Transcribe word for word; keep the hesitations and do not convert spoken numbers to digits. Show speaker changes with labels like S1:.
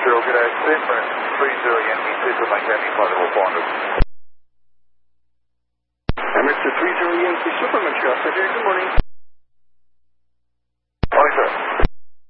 S1: Zero, good day. San Francisco three zero Yankee six with Mike Yankee, Positive four hundred.
S2: Emirates three zero Yankee Super Montreal, Cedric, good morning.